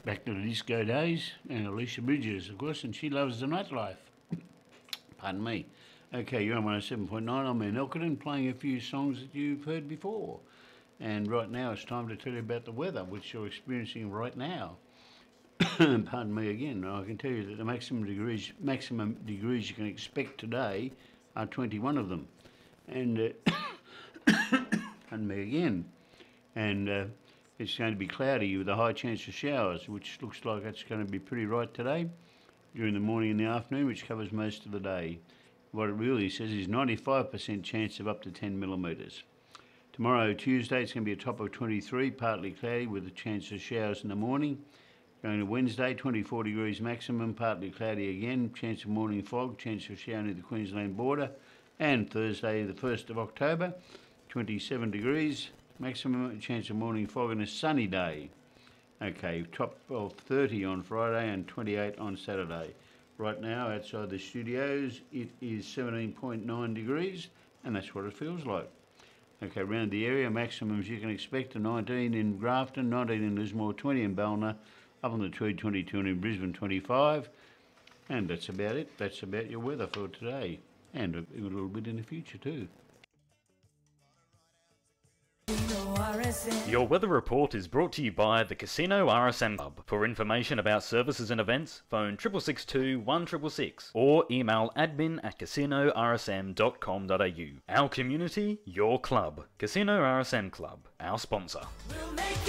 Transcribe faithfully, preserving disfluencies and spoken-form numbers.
Back to the disco days, and Alicia Bridges, of course, and she loves the nightlife. Pardon me. Okay, you're on one oh seven point nine. I'm in Elkington, playing a few songs that you've heard before. And right now it's time to tell you about the weather, which you're experiencing right now. Pardon me again. I can tell you that the maximum degrees maximum degrees you can expect today are twenty-one of them. And uh, pardon me again. And uh, it's going to be cloudy with a high chance of showers, which looks like it's going to be pretty right today during the morning and the afternoon, which covers most of the day. What it really says is ninety-five percent chance of up to ten millimetres. Tomorrow, Tuesday, it's going to be a top of twenty-three, partly cloudy with a chance of showers in the morning. Going to Wednesday, twenty-four degrees maximum, partly cloudy again, chance of morning fog, chance of shower near the Queensland border. And Thursday, the first of October, twenty-seven degrees maximum, chance of morning fog and a sunny day. Okay, top of thirty on Friday and twenty-eight on Saturday. Right now, outside the studios, it is seventeen point nine degrees, and that's what it feels like. Okay, around the area, maximums you can expect are nineteen in Grafton, nineteen in Lismore, twenty in Ballina, up on the Tweed, twenty-two, and in Brisbane, twenty-five. And that's about it. That's about your weather for today, and a, a little bit in the future too. Your weather report is brought to you by the Casino R S M Club. For information about services and events, phone six six six two, one six six six or email admin at casino r s m dot com dot a u. Our community, your club. Casino R S M Club, our sponsor. We'll make